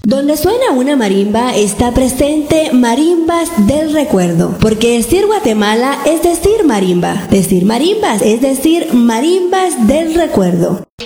Donde suena una marimba está presente marimbas del recuerdo, porque decir Guatemala es decir marimba, decir marimbas es decir marimbas del recuerdo.